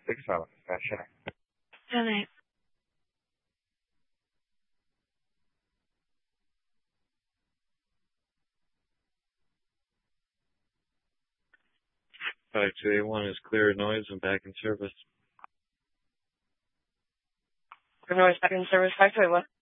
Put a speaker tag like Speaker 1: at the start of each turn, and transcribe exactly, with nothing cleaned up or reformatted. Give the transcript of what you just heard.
Speaker 1: six seven. Gotcha.
Speaker 2: ten eight.
Speaker 3: five two eight one is clear noise and back in service.
Speaker 2: Clear noise back in service. five two eight one.